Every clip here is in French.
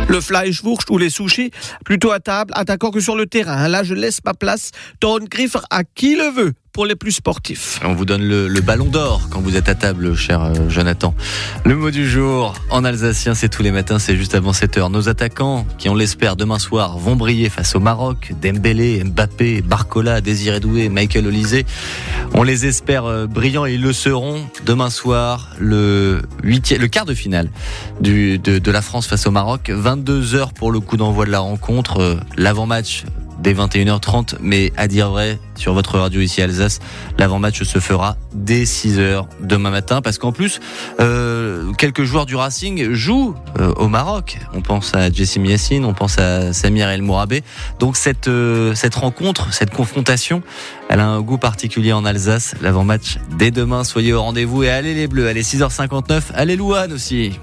Le Fleischwurst ou les sushis, plutôt à table, attaquant que sur le terrain. Là, je laisse ma place. Griffer à qui le veut pour les plus sportifs. On vous donne le ballon d'or quand vous êtes à table, cher Jonathan. Le mot du jour en alsacien, c'est tous les matins, c'est juste avant 7h. Nos attaquants, qui on l'espère demain soir, vont briller face au Maroc. Dembélé, Mbappé, Barcola, Désiré Doué, Michael Olise. On les espère brillants et ils le seront demain soir, le quart de finale de la France face au Maroc. 22h pour le coup d'envoi de la rencontre. L'avant-match dès 21h30, mais à dire vrai, sur votre radio ici à Alsace, l'avant-match se fera dès 6h demain matin, parce qu'en plus, quelques joueurs du Racing jouent au Maroc. On pense à Jessim Yassine, on pense à Samir El Mourabé. Donc cette rencontre, cette confrontation, elle a un goût particulier en Alsace. L'avant-match dès demain, soyez au rendez-vous et allez les Bleus, allez 6h59, allez Louane aussi.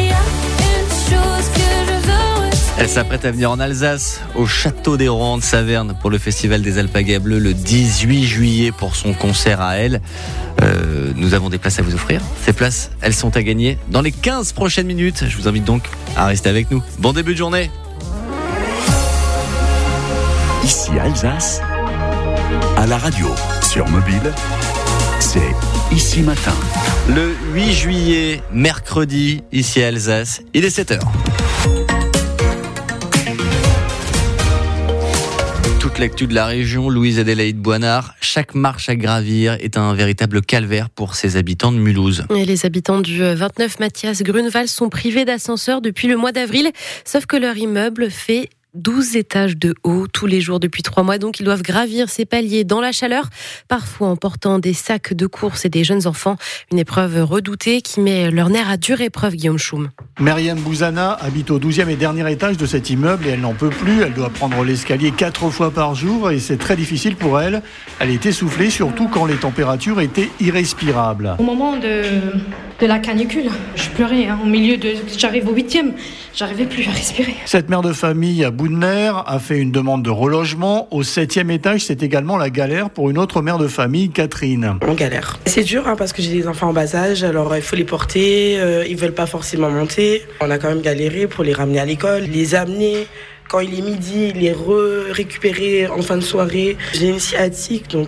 Elle s'apprête à venir en Alsace, au Château des Rohan de Saverne pour le Festival des Alpagas Bleues le 18 juillet pour son concert à elle. Nous avons des places à vous offrir. Ces places, elles sont à gagner dans les 15 prochaines minutes. Je vous invite donc à rester avec nous. Bon début de journée. Ici Alsace, à la radio, sur mobile, c'est Ici Matin. Le 8 juillet, mercredi, ici à Alsace, il est 7h. Toute l'actu de la région, Louise Adélaïde Boinard. Chaque marche à gravir est un véritable calvaire pour ses habitants de Mulhouse. Et les habitants du 29 Mathias Grunewald sont privés d'ascenseur depuis le mois d'avril, sauf que leur immeuble fait 12 étages de haut tous les jours depuis 3 mois, donc ils doivent gravir ces paliers dans la chaleur, parfois en portant des sacs de course et des jeunes enfants. Une épreuve redoutée qui met leur nerf à dure épreuve, Guillaume Choum. Myriam Bouzana habite au 12e et dernier étage de cet immeuble et elle n'en peut plus. Elle doit prendre l'escalier 4 fois par jour et c'est très difficile pour elle. Elle est essoufflée, surtout quand les températures étaient irrespirables. Au moment de la canicule, je pleurais. J'arrive au 8e, j'arrivais plus à respirer. Cette mère de famille à bout de nerfs a fait une demande de relogement. Au 7e étage, c'est également la galère pour une autre mère de famille, Catherine. On galère. C'est dur parce que j'ai des enfants en bas âge, alors il faut les porter, ils veulent pas forcément monter. On a quand même galéré pour les ramener à l'école, les amener. Quand il est midi, les récupérer en fin de soirée. J'ai une sciatique, donc